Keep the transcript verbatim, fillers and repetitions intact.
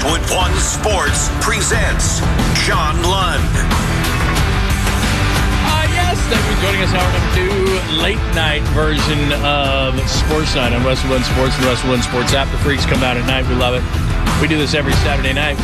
Westwood One Sports presents John Lund. Uh, yes, thank you for joining us. Hour number two, late night version of Sports Night on Westwood One Sports and the Westwood One Sports app. The freaks come out at night. We love it. We do this every Saturday night.